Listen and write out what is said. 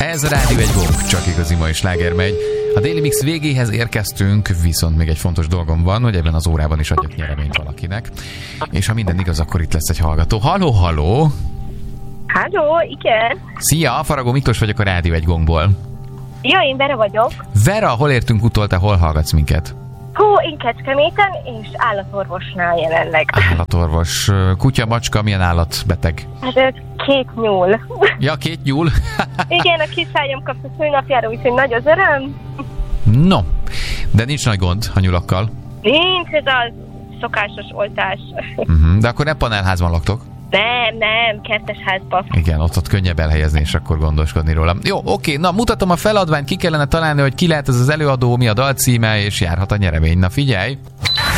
Ez a Rádió egy gomb, csak igazi mai sláger megy. A Daily Mix végéhez érkeztünk, viszont még egy fontos dolgom van, hogy ebben az órában is adjak nyereményt valakinek. És ha minden igaz, akkor itt lesz egy hallgató. Halló, halló! Halló, igen. Szia, Faragó Miklós vagyok a Rádió egy gombból. Ja, én Vera vagyok. Vera, hol értünk utol, te hol hallgatsz minket? Hú, én Kecskeméten és állatorvosnál jelenleg. Állatorvos. Kutya, macska, milyen állatbeteg? Hát ez 2 nyúl. Ja, 2 nyúl? Igen, a kislányom kapta szülnapjára, úgyhogy nagy az öröm. No, de nincs nagy gond a nyulakkal. Nincs, ez a szokásos oltás. De akkor nem panelházban laktok? Nem, kertesházba. Igen, ott könnyebb elhelyezni, és akkor gondoskodni róla. Jó, oké, na mutatom a feladványt, ki kellene találni, hogy ki lehet ez az előadó, mi a dalcíme, és járhat a nyeremény. Na figyelj!